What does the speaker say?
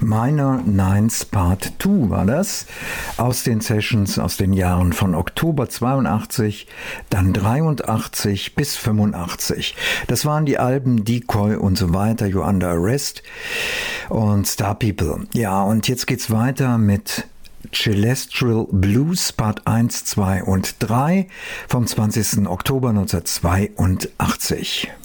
Minor Nines Part 2 war das, aus den Sessions aus den Jahren von Oktober 82, dann 83 bis 85. Das waren die Alben Decoy und so weiter, You're Under Arrest und Star People. Ja, und jetzt geht's weiter mit Celestial Blues Part 1, 2 und 3 vom 20. Oktober 1982.